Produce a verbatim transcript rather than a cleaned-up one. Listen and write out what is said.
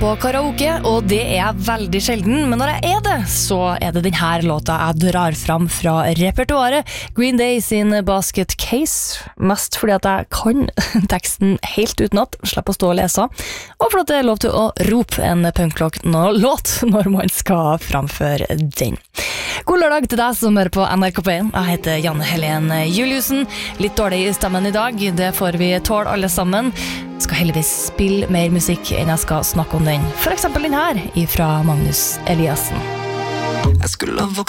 på karaoke, og det er veldig sjelden, men når jeg er det, så er det denne låta jeg drar fram fra repertoaret. Green Day sin Basket Case, mest fordi at jeg kan teksten helt utenat, slipper å stå og lese, og fordi det er lov til å rope en punklåt når man skal framføre den. God lørdag til deg som hører på N R K P én. Jeg heter Janne Helen Juliusen. Litt dårlig i stemmen i dag, det får vi tåle alle sammen. Jeg skal heldigvis spille mer musikk enn jeg skal snakke om den. For eksempel den her, fra Magnus Eliassen. Jeg skulle ha vokst